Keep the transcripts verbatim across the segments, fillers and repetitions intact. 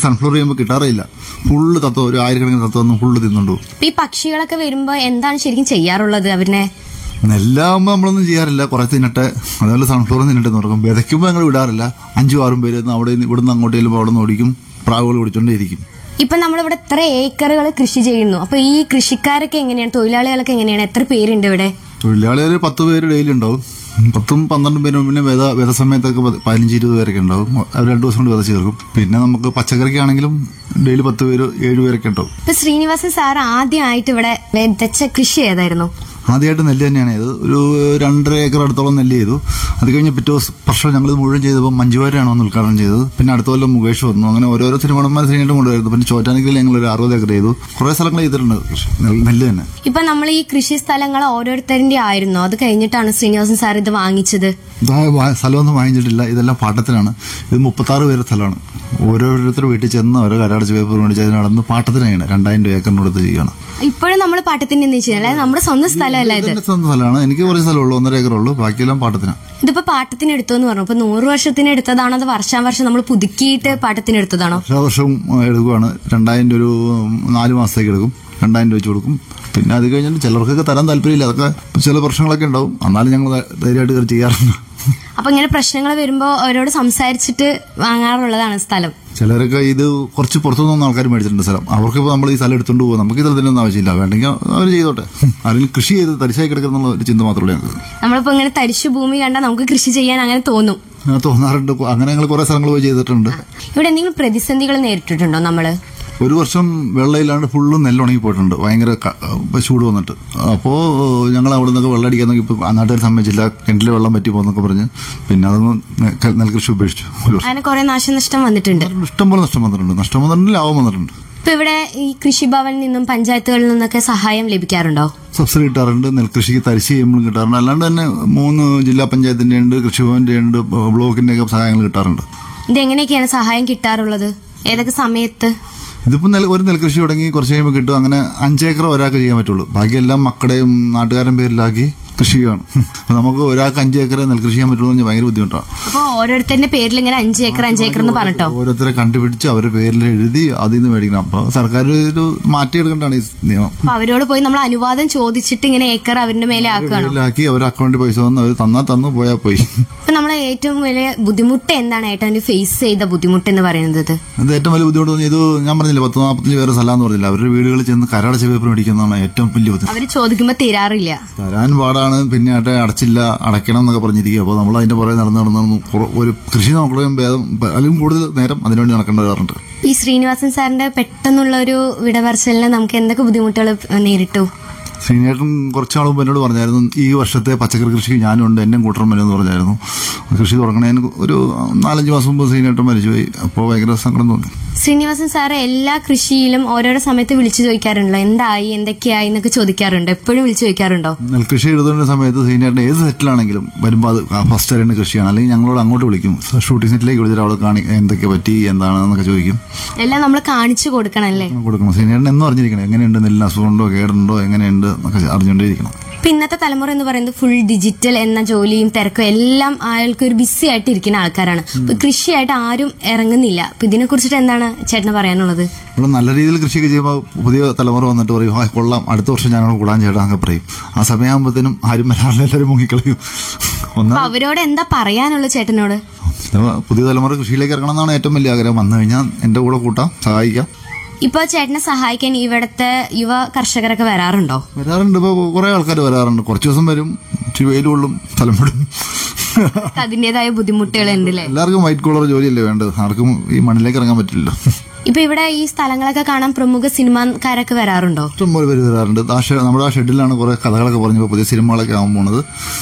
Sunflower ചെയ്യുമ്പോൾ കിട്ടാറില്ല. Full തത്വം, ഒരു ആയിരക്കണക്കിന് തത്വം ഫുള്ള് തിന്നുണ്ടോ. ഈ പക്ഷികളൊക്കെ വരുമ്പോ എന്താണ് ശരിക്കും ചെയ്യാറുള്ളത് അവരിനെ? നെല്ലാകുമ്പോൾ നമ്മളൊന്നും ചെയ്യാറില്ല, കുറെ തിന്നട്ടെ, അതുപോലെ സൺഫ്ലവർ തിന്നിട്ട് നടക്കും. വിതയ്ക്കുമ്പോൾ ഞങ്ങൾ വിടാറില്ല. അഞ്ചും ആറും പേര് അവിടെ ഇവിടുന്ന് അങ്ങോട്ട് ചെല്ലുമ്പോൾ അവിടെ നിന്ന് ഓടിക്കും, പ്രാവുകൾ ഓടിച്ചോണ്ടേയിരിക്കും. ഇപ്പൊ നമ്മളിവിടെ എത്ര ഏക്കറുകൾ കൃഷി ചെയ്യുന്നു. അപ്പൊ ഈ കൃഷിക്കാരൊക്കെ എങ്ങനെയാണ്, തൊഴിലാളികളൊക്കെ എങ്ങനെയാണ്, എത്ര പേരുണ്ട് ഇവിടെ? തൊഴിലാളികൾ പത്ത് പേര് ഡെയിലി ഉണ്ടാവും. പത്തും പന്ത്രണ്ടും പേരും. പിന്നെ വിത വിത സമയത്തൊക്കെ പതിനഞ്ച് ഇരുപത് പേരൊക്കെ ഉണ്ടാവും. അവർ രണ്ടു ദിവസം കൊണ്ട് വിത ചേർക്കും. പിന്നെ നമുക്ക് പച്ചക്കറിക്കാണെങ്കിലും ഡെയിലി പത്ത് പേര് ഏഴ് പേരൊക്കെ ഉണ്ടാവും. ഇപ്പൊ ശ്രീനിവാസൻ സാർ ആദ്യമായിട്ട് ഇവിടെ വിതച്ച കൃഷി ഏതായിരുന്നു? ആദ്യമായിട്ട് നെല്ല് തന്നെയാണ് ചെയ്തത്. ഒരു രണ്ടര ഏക്കർ അടുത്തോളം നെല്ല് ചെയ്തു. അത് കഴിഞ്ഞ് പിറ്റേ വർഷം ഞങ്ങൾ മുഴുവൻ ചെയ്തപ്പോൾ മഞ്ജുവാരാണ് വന്ന് ഉദ്ഘാടനം ചെയ്തത്. പിന്നെ അടുത്ത കൊല്ലം മുകേഷ് വന്നു. അങ്ങനെ ഓരോരോ സിനിമടന്മാർ ശ്രീനായിട്ട് കൊണ്ടുവരുന്നു. പിന്നെ ചോറ്റാനിക്കൽ ഞങ്ങൾ ഒരു അറുപത് ഏക്കർ ചെയ്തു. കുറെ സ്ഥലങ്ങൾ ചെയ്തിട്ടുണ്ട് നെല്ല് തന്നെ. ഇപ്പൊ നമ്മൾ ഈ കൃഷി സ്ഥലങ്ങൾ ഓരോരുത്തരുടെ ആയിരുന്നു, അത് കഴിഞ്ഞിട്ടാണ് ശ്രീനിവാസൻ സാർ ഇത് വാങ്ങിച്ചത്? സ്ഥലമൊന്നും വാങ്ങിച്ചിട്ടില്ല, ഇതെല്ലാം പാട്ടത്തിനാണ്. ഇത് മുപ്പത്തി ആറ് പേരുടെ സ്ഥലമാണ്. ഓരോരുത്തർ വീട്ടിൽ ചെന്ന് ഓരോ കരാടച്ച് പേപ്പർ മേടിച്ച് അതിന് നടന്ന് പാട്ടത്തിനാണ് രണ്ടായിരം രൂപ ഏക്കറിനടുത്ത് ചെയ്യണം. ഇപ്പോഴും നമ്മൾ പാട്ടത്തിന് അല്ലെ, നമ്മുടെ സ്വന്തം സ്ഥലമല്ല ഇത്? സ്വന്തം സ്ഥലമാണ്. എനിക്ക് കുറച്ച് സ്ഥലമുള്ളൂ, ഒന്നര ഏക്കറുള്ളൂ. ബാക്കിയെല്ലാം പാട്ടത്തിനാണ്. ഇതിപ്പോ പാട്ടത്തിന് എടുത്തോന്ന് പറഞ്ഞു. ഇപ്പൊ നൂറ് വർഷത്തിന് എടുത്തതാണോ അത് വർഷാവർഷം നമ്മൾ പുതുക്കിയിട്ട് പാട്ടത്തിന് എടുത്തതാണോ? വർഷം എടുക്കുവാണ്. രണ്ടായിരം രൂപ ഒരു നാല് മാസത്തേക്ക് എടുക്കും. രണ്ടായിരം രൂപ വെച്ച് കൊടുക്കും. പിന്നെ അത് കഴിഞ്ഞിട്ട് ചിലർക്കൊക്കെ തരാൻ താല്പര്യമില്ല. അതൊക്കെ ചില പ്രശ്നങ്ങളൊക്കെ ഉണ്ടാവും. എന്നാലും ഞങ്ങൾ ധൈര്യമായിട്ട് ചെയ്യാറുണ്ട്. അപ്പൊ ഇങ്ങനെ പ്രശ്നങ്ങൾ വരുമ്പോ അവരോട് സംസാരിച്ചിട്ട് വാങ്ങാറുള്ളതാണ് സ്ഥലം. ചിലരൊക്കെ ഇത് കുറച്ച് പുറത്തുനിന്ന് ആൾക്കാർ മേടിച്ചിട്ടുണ്ട് സ്ഥലം. അവർക്കിപ്പോൾ നമ്മൾ ഈ സ്ഥലം എടുത്തുകൊണ്ട് പോകും. നമുക്ക് ഇതിൽ ഒന്നും ആവശ്യമില്ല. വേണ്ടെങ്കിൽ അവർ ചെയ്തോട്ടെ. ആരെങ്കിലും കൃഷി ചെയ്ത് തരിശായി കിടക്കുന്ന ഒരു ചിന്ത മാത്രമേ ഞങ്ങൾക്ക്. നമ്മളിപ്പോ ഇങ്ങനെ തരിശു ഭൂമി കണ്ടാൽ നമുക്ക് കൃഷി ചെയ്യാൻ അങ്ങനെ തോന്നും. തോന്നാറുണ്ട്. അങ്ങനെ ഞങ്ങൾ കുറെ സ്ഥലങ്ങൾ പോയി ചെയ്തിട്ടുണ്ട്. ഇവിടെ എന്തെങ്കിലും പ്രതിസന്ധികൾ നേരിട്ടിട്ടുണ്ടോ നമ്മള്? ഒരു വർഷം വെള്ളമില്ലാണ്ട് ഫുള്ളും നെല്ലുണങ്ങി പോയിട്ടുണ്ട്. ഭയങ്കര ചൂട് വന്നിട്ട്. അപ്പോൾ ഞങ്ങൾ അവിടെ നിന്നൊക്കെ വെള്ളം അടിക്കാൻ നോക്കി. ഇപ്പോൾ നാട്ടുകാർ സമ്മതിച്ചില്ല. കിണറ്റിലെ വെള്ളം പറ്റി പോകുന്നൊക്കെ പറഞ്ഞ് പിന്നെ അതൊന്നും നെൽകൃഷി ഉപേക്ഷിച്ചു. അങ്ങനെ കുറെ നാശനഷ്ടം വന്നിട്ടുണ്ട്. ഇഷ്ടംപോലെ നഷ്ടം വന്നിട്ടുണ്ട്. നഷ്ടം വന്നിട്ടുണ്ട്, ലാഭം വന്നിട്ടുണ്ട്. ഇപ്പൊ ഇവിടെ ഈ കൃഷിഭവനിൽ നിന്നും പഞ്ചായത്തുകളിൽ നിന്നൊക്കെ സഹായം ലഭിക്കാറുണ്ടോ? സബ്സിഡി കിട്ടാറുണ്ട്. നെൽകൃഷിക്ക് തരിശ് ചെയ്യുമ്പോഴും കിട്ടാറുണ്ട്. അല്ലാണ്ട് തന്നെ മൂന്ന് ജില്ലാ പഞ്ചായത്തിന്റെ ഉണ്ട്, കൃഷിഭവന്റെ ഉണ്ട്, ബ്ലോക്കിന്റെ ഒക്കെ സഹായങ്ങൾ കിട്ടാറുണ്ട്. ഇതെങ്ങനെയൊക്കെയാണ് സഹായം കിട്ടാറുള്ളത്? ഏതൊക്കെ സമയത്ത്? ഇതിപ്പോ ഒരു നെൽകൃഷി തുടങ്ങി കുറച്ച് കഴിയുമ്പോൾ കിട്ടും. അങ്ങനെ അഞ്ചേക്കർ ഒരാൾക്ക് ചെയ്യാൻ പറ്റുള്ളൂ. ബാക്കിയെല്ലാം മക്കളുടെയും നാട്ടുകാരൻ പേരിലാക്കി കൃഷി ചെയ്യണം. അപ്പൊ നമുക്ക് ഒരാൾക്ക് അഞ്ച് ഏക്കർ നെൽകൃഷി ചെയ്യാൻ പറ്റുള്ളൂ എന്ന് ഭയങ്കര ബുദ്ധിമുട്ടാണ്. അപ്പൊ ഓരോരുത്തരുടെ പേരിൽ ഇങ്ങനെ അഞ്ച് ഏക്കർ അഞ്ച് ഏക്കർ എന്ന് പറഞ്ഞിട്ടോ ഓരോരുത്തരെ കണ്ടുപിടിച്ച് അവരുടെ പേരിൽ എഴുതി അതിൽ നിന്ന് മേടിക്കണം. അപ്പൊ സർക്കാർ ഒരു മാറ്റിയെടുക്കേണ്ടതാണ് ഈ നിയമം. അപ്പൊ അവരോട് പോയി നമ്മൾ അനുവാദം ചോദിച്ചിട്ട് ഇങ്ങനെ ഏക്കർ അവരുടെ മേലെ ആക്കണം. ആക്കി അവരുടെ അക്കൗണ്ടിൽ പൈസ വന്ന് അവർ തന്നാ തന്നു, പോയാൽ പോയി. അപ്പൊ നമ്മളെ ഏറ്റവും വലിയ ബുദ്ധിമുട്ട് എന്താണ് ഏട്ടൻ ഫേസ് ചെയ്ത ബുദ്ധിമുട്ട് എന്ന് പറയുന്നത്? അത് ഏറ്റവും വലിയ ബുദ്ധിമുട്ട് ഇത് ഞാൻ പറഞ്ഞില്ല, പത്ത് നാൽപ്പത്തഞ്ച് പേരെ സ്ഥലം എന്ന് പറഞ്ഞില്ല. അവരുടെ വീടുകളിൽ ചെന്ന് കരാടച്ച പേപ്പർ മേടിക്കുന്നതാണ് ഏറ്റവും വലിയ ബുദ്ധിമുട്ട്. അവര് ചോദിക്കുമ്പോ തരാറില്ല. തരാൻ പാടാണ്. പിന്നെ അടച്ചില്ല, അടയ്ക്കണം എന്നൊക്കെ പറഞ്ഞിരിക്കുക. അപ്പോൾ നമ്മൾ അതിന്റെ പുറകെ നടന്ന് നടന്നു ഒരു കൃഷി നോക്കുകയും ഭേദം അതിലും കൂടുതൽ നേരം അതിനുവേണ്ടി നടക്കേണ്ടി വരാറുണ്ട്. ഈ ശ്രീനിവാസൻ സാറിന്റെ പെട്ടെന്നുള്ള ഒരു വിടപറച്ചിലിന് നമുക്ക് എന്തൊക്കെ ബുദ്ധിമുട്ടുകൾ നേരിട്ടു? ശ്രീനേട്ടൻ കുറച്ച് നാൾ മുമ്പ് എന്നോട് പറഞ്ഞായിരുന്നു, ഈ വർഷത്തെ പച്ചക്കറി കൃഷി ഞാനുണ്ട്, എന്നെ കൂട്ടണം വരുമെന്ന് പറഞ്ഞായിരുന്നു. കൃഷി തുടങ്ങണേന് ഒരു നാലഞ്ച് മാസം മുമ്പ് ശ്രീനേട്ടൻ മരിച്ചുപോയി. അപ്പോൾ ഭയങ്കര സങ്കടം തോന്നി. ശ്രീനിവാസൻ സാറ് എല്ലാ കൃഷിയിലും ഓരോരോ സമയത്ത് വിളിച്ചു ചോദിക്കാറുണ്ടോ? എന്തായി, എന്തൊക്കെയായി എന്നൊക്കെ ചോദിക്കാറുണ്ട്? എപ്പോഴും വിളിച്ചു ചോദിക്കാറുണ്ടോ? നെൽകൃഷി എഴുതുന്ന സമയത്ത് ശ്രീനേട്ടൻ ഏത് സെറ്റിലാണെങ്കിലും വരുമ്പോൾ അത് ഫസ്റ്റ് അറിയേണ്ട കൃഷിയാണ്. അല്ലെങ്കിൽ ഞങ്ങളോട് അങ്ങോട്ട് വിളിക്കും. ഷൂട്ടിംഗ് സെറ്റിലേക്ക് വിളിച്ചിട്ട് അവിടെ കാണി എന്തൊക്കെ പറ്റി എന്താണെന്നൊക്കെ ചോദിക്കും. എല്ലാം നമ്മൾ കാണിച്ചു കൊടുക്കണല്ലേ? കൊടുക്കണം. ശ്രീനേട്ടൻ എന്നും അറിഞ്ഞിരിക്കണം എങ്ങനെയുണ്ട്, നെല്ലിന് അസുഖമുണ്ടോ കേടുണ്ടോ എങ്ങനെയുണ്ട് എന്നൊക്കെ അറിഞ്ഞുകൊണ്ടേയിരിക്കണം. ഇപ്പൊ ഇന്നത്തെ തലമുറ എന്ന് പറയുന്നത് ഫുൾ ഡിജിറ്റൽ എന്ന ജോലിയും തിരക്കും എല്ലാം അയാൾക്ക് ഒരു ബിസി ആയിട്ട് ഇരിക്കുന്ന ആൾക്കാരാണ്. കൃഷിയായിട്ട് ആരും ഇറങ്ങുന്നില്ല. അപ്പൊ ഇതിനെ കുറിച്ചിട്ട് എന്താണ് ചേട്ടന് പറയാനുള്ളത്? ഇവിടെ നല്ല രീതിയിൽ കൃഷിയൊക്കെ ചെയ്യുമ്പോൾ പുതിയ തലമുറ വന്നിട്ട് പറയും, ആ കൊള്ളാം, അടുത്ത വർഷം ഞാനോട് കൂടാൻ ചേട്ടാ എന്നൊക്കെ പറയും. ആ സമയമാകുമ്പോഴത്തേനും ആരും വരാറില്ല, എല്ലാവരും മുങ്ങിക്കളയും. ഒന്നും അവരോട് എന്താ പറയാനുള്ളത് ചേട്ടനോട്? പുതിയ തലമുറ കൃഷിയിലേക്ക് ഇറങ്ങണം എന്നാണ് ഏറ്റവും വലിയ ആഗ്രഹം. വന്നു കഴിഞ്ഞാൽ എന്റെ കൂടെ കൂട്ടാം, സഹായിക്കാം. ഇപ്പൊ ചേട്ടനെ സഹായിക്കാൻ ഇവിടുത്തെ യുവ കർഷകരൊക്കെ വരാറുണ്ടോ? വരാറുണ്ട്. ഇപ്പൊ കുറെ ആൾക്കാർ വരാറുണ്ട്. കുറച്ചു ദിവസം വരും, ഇച്ചിരി വെയിൽ കൊള്ളും, സ്ഥലം വിടും. അതിന്റേതായ ബുദ്ധിമുട്ടുകൾ ഉണ്ടല്ലേ? എല്ലാവർക്കും വൈറ്റ് കോളർ ജോലിയല്ലേ വേണ്ടത്. ആർക്കും ഈ മണ്ണിലേക്ക് ഇറങ്ങാൻ പറ്റില്ലല്ലോ. ഇപ്പൊ ഇവിടെ ഈ സ്ഥലങ്ങളൊക്കെ കാണാൻ പ്രമുഖ സിനിമാക്കാരൊക്കെ വരാറുണ്ടോ? ഇഷ്ടംപോലെ പേര് വരാറുണ്ട്. നമ്മുടെ ആ ഷെഡിലാണ് കുറെ കഥകളൊക്കെ പറഞ്ഞപ്പോൾ പുതിയ സിനിമകളൊക്കെ ആവാൻ പോണത്.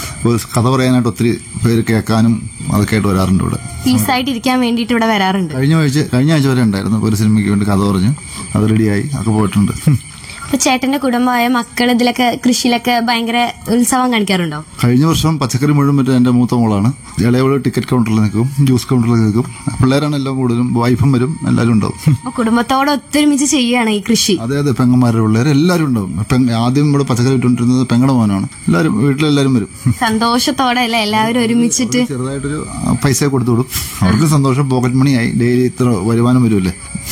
കഥ പറയാനായിട്ട് ഒത്തിരി പേര് കേൾക്കാനും അതൊക്കെ ആയിട്ട് വരാറുണ്ട്. ഇവിടെ പീസായിട്ട് ഇരിക്കാൻ വേണ്ടിയിട്ട് ഇവിടെ വരാറുണ്ട്. കഴിഞ്ഞ ആഴ്ച കഴിഞ്ഞ ആഴ്ച വരെ ഉണ്ടായിരുന്നു. ഒരു സിനിമയ്ക്ക് വേണ്ടി കഥ പറഞ്ഞ് അത് റെഡിയായി ഒക്കെ പോയിട്ടുണ്ട്. ഇപ്പൊ ചേട്ടന്റെ കുടുംബമായ മക്കൾ ഇതിലൊക്കെ കൃഷിയിലൊക്കെ ഭയങ്കര ഉത്സവം കാണിക്കാറുണ്ടോ? കഴിഞ്ഞ വർഷം പച്ചക്കറി മുഴുവൻ പറ്റും എന്റെ മൂത്ത മോളാണ്. ഇളയവള് ടിക്കറ്റ് കൗണ്ടറിൽ നിൽക്കും, ജ്യൂസ് കൗണ്ടറിൽ നിൽക്കും. പിള്ളേരാണ് എല്ലാം കൂടുതലും. വൈഫും വരും, എല്ലാവരും ഉണ്ടാവും. കുടുംബത്തോടെ ഒത്തൊരുമിച്ച് ചെയ്യുകയാണ് ഈ കൃഷി. അതെ അതെ, പെങ്ങന്മാരുടെ പിള്ളേർ എല്ലാവരും ഉണ്ടാവും. ആദ്യം ഇവിടെ പച്ചക്കറി ഇട്ടുകൊണ്ടിരുന്നത് പെങ്ങളുടെ മോനാണ്. എല്ലാവരും വീട്ടിലെല്ലാവരും വരും. സന്തോഷത്തോടെ അല്ലേ എല്ലാവരും ഒരുമിച്ചിട്ട്? ചെറുതായിട്ടൊരു പൈസ കൊടുത്തു വിടും. അവർക്ക് സന്തോഷം. പോക്കറ്റ് മണി ആയി. ഡെയിലി ഇത്ര വരുമാനം വരുമല്ലേ.